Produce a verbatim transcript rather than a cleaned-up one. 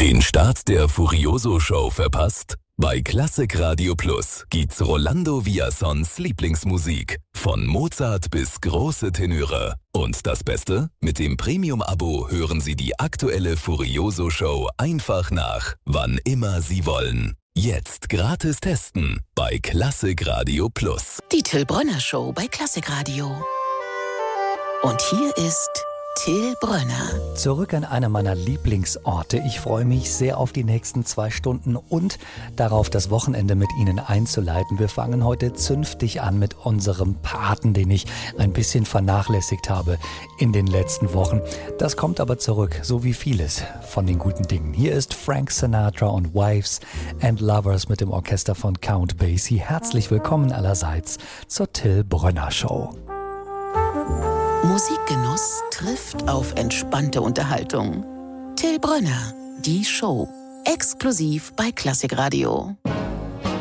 Den Start der Furioso-Show verpasst? Bei Klassik Radio Plus gibt's Rolando Villazons Lieblingsmusik. Von Mozart bis große Tenöre. Und das Beste? Mit dem Premium-Abo hören Sie die aktuelle Furioso-Show einfach nach, wann immer Sie wollen. Jetzt gratis testen bei Klassik Radio Plus. Die Till Brönner Show bei Klassik Radio. Und hier ist Till Brönner. Zurück an einer meiner Lieblingsorte. Ich freue mich sehr auf die nächsten zwei Stunden und darauf, das Wochenende mit Ihnen einzuleiten. Wir fangen heute zünftig an mit unserem Paten, den ich ein bisschen vernachlässigt habe in den letzten Wochen. Das kommt aber zurück, so wie vieles von den guten Dingen. Hier ist Frank Sinatra und Wives and Lovers mit dem Orchester von Count Basie. Herzlich willkommen allerseits zur Till Brönner Show. Musikgenuss trifft auf entspannte Unterhaltung. Till Brönner, die Show. Exklusiv bei Klassik Radio.